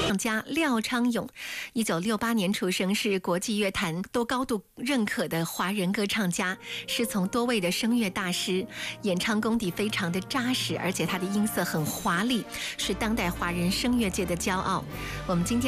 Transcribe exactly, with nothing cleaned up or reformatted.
唱家廖昌永，一九六八年出生，是国际乐坛都高度认可的华人歌唱家，师从多位的声乐大师，演唱功底非常的扎实，而且他的音色很华丽，是当代华人声乐界的骄傲。我们今天